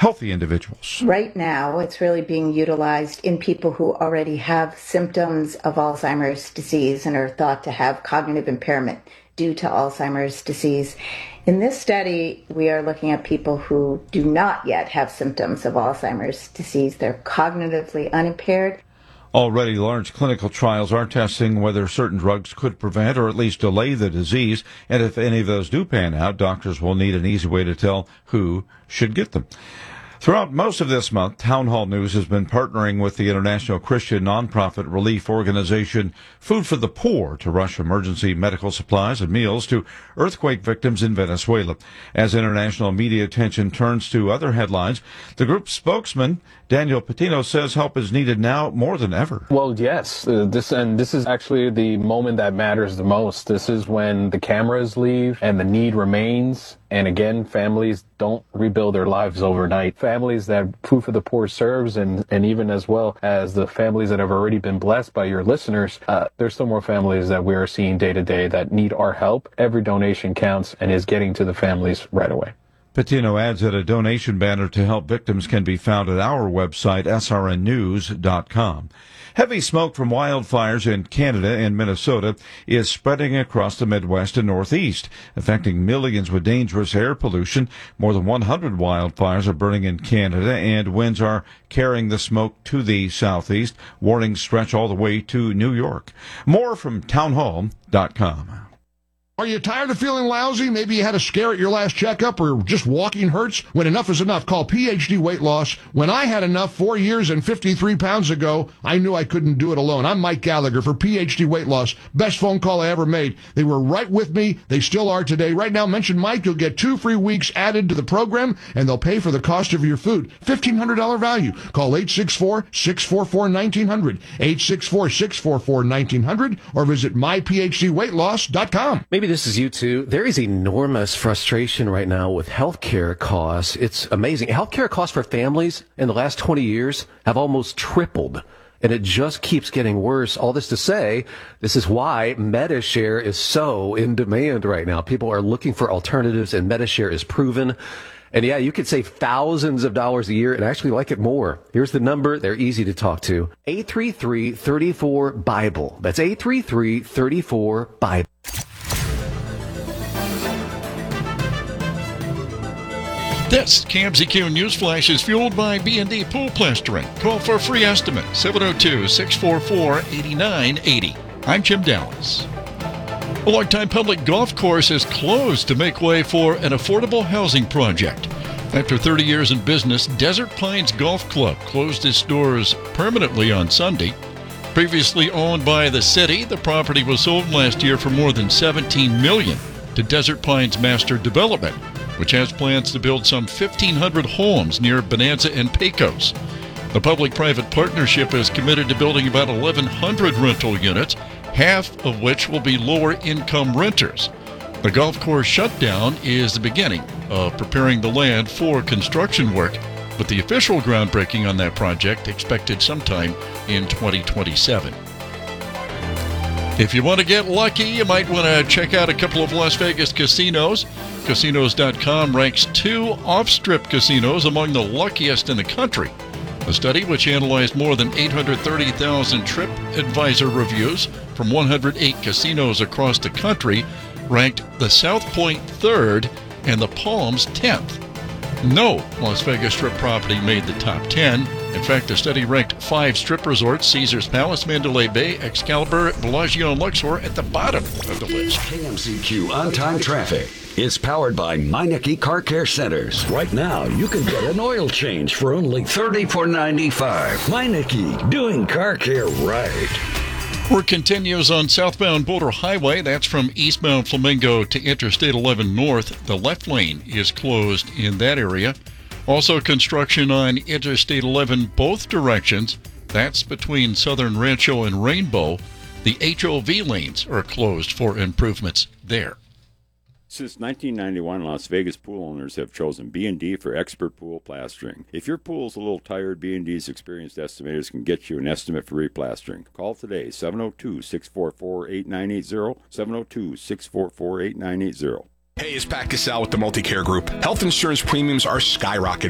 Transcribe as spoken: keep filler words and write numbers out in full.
healthy individuals. Right now, it's really being utilized in people who already have symptoms of Alzheimer's disease and are thought to have cognitive impairment due to Alzheimer's disease. In this study, we are looking at people who do not yet have symptoms of Alzheimer's disease. They're cognitively unimpaired. Already, large clinical trials are testing whether certain drugs could prevent or at least delay the disease, and if any of those do pan out, doctors will need an easy way to tell who should get them. Throughout most of this month, Town Hall News has been partnering with the international Christian nonprofit relief organization Food for the Poor to rush emergency medical supplies and meals to earthquake victims in Venezuela. As international media attention turns to other headlines, the group's spokesman, Daniel Patino, says help is needed now more than ever. Well, yes, uh, this and this is actually the moment that matters the most. This is when the cameras leave and the need remains. And again, families don't rebuild their lives overnight. Families that Food for the Poor serves, and, and even as well as the families that have already been blessed by your listeners, uh, there's still more families that we are seeing day to day that need our help. Every donation counts and is getting to the families right away. Patino adds that a donation banner to help victims can be found at our website, S R N news dot com. Heavy smoke from wildfires in Canada and Minnesota is spreading across the Midwest and Northeast, affecting millions with dangerous air pollution. More than one hundred wildfires are burning in Canada, and winds are carrying the smoke to the southeast. Warnings stretch all the way to New York. More from town hall dot com. Are you tired of feeling lousy? Maybe you had a scare at your last checkup, or just walking hurts? When enough is enough, call P H D Weight Loss. When I had enough four years and fifty-three pounds ago, I knew I couldn't do it alone. I'm Mike Gallagher for P H D Weight Loss. Best phone call I ever made. They were right with me. They still are today. Right now, mention Mike. You'll get two free weeks added to the program, and they'll pay for the cost of your food. fifteen hundred dollars value. Call eight six four, six four four, one nine zero zero, eight six four, six four four, one nine zero zero, or visit my p h d weight loss dot com. Maybe this is you too. There is enormous frustration right now with healthcare costs. It's amazing. Healthcare costs for families in the last twenty years have almost tripled, and it just keeps getting worse. All this to say, this is why MediShare is so in demand right now. People are looking for alternatives, and MediShare is proven. And yeah, you could save thousands of dollars a year and actually like it more. Here's the number. They're easy to talk to. eight three three, three four, Bible. That's eight three three, three four, Bible. This K M Z Q Newsflash is fueled by B and D Pool Plastering. Call for a free estimate, seven oh two, six four four, eight nine eight oh. I'm Jim Dallas. A longtime public golf course is closed to make way for an affordable housing project. After thirty years in business, Desert Pines Golf Club closed its doors permanently on Sunday. Previously owned by the city, the property was sold last year for more than seventeen million dollars to Desert Pines Master Development, which has plans to build some fifteen hundred homes near Bonanza and Pecos. The public-private partnership is committed to building about eleven hundred rental units, half of which will be lower-income renters. The golf course shutdown is the beginning of preparing the land for construction work, with the official groundbreaking on that project expected sometime in twenty twenty-seven. If you want to get lucky, you might want to check out a couple of Las Vegas casinos. Casinos dot com ranks two off-strip casinos among the luckiest in the country. A study which analyzed more than eight hundred thirty thousand TripAdvisor reviews from one hundred eight casinos across the country ranked the South Point third and the Palms tenth. No Las Vegas Strip property made the top ten. In fact, the study ranked five strip resorts, Caesars Palace, Mandalay Bay, Excalibur, Bellagio, and Luxor, at the bottom of the list. K M Z Q On-Time Traffic is powered by Meineke Car Care Centers. Right now, you can get an oil change for only thirty-four ninety-five. Meineke, doing car care right. Work continues on southbound Boulder Highway. That's from eastbound Flamingo to Interstate eleven North. The left lane is closed in that area. Also construction on Interstate eleven both directions. That's between Southern Rancho and Rainbow. The H O V lanes are closed for improvements there. Since nineteen ninety-one, Las Vegas pool owners have chosen B and D for expert pool plastering. If your pool's a little tired, B and D's experienced estimators can get you an estimate for replastering. Call today, seven oh two, six four four, eight nine eight oh, seven oh two, six four four, eight nine eight oh. Hey, it's Pat Cassell with the Multicare Group. Health insurance premiums are skyrocketing.